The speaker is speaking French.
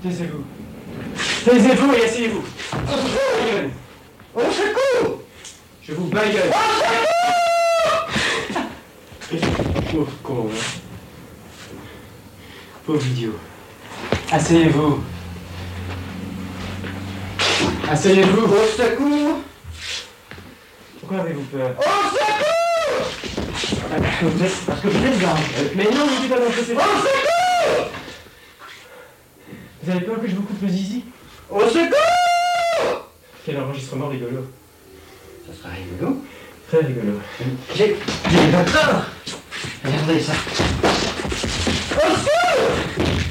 Taisez-vous. Taisez-vous et asseyez-vous. Au secours! Je vous bailleule. Pauvre con, hein. Pauvre idiot. Asseyez-vous. Asseyez-vous. Au secours! Pourquoi avez-vous peur? Au secours! Parce que vous êtes blanc. Mais non, vous dites pas d'entrer, c'est Au secours! Vous avez peur que je vous coupe le zizi? Au secours! Quel enregistrement rigolo. Ça sera rigolo. Très rigolo. J'ai pas peur. Regardez ça. Au secours!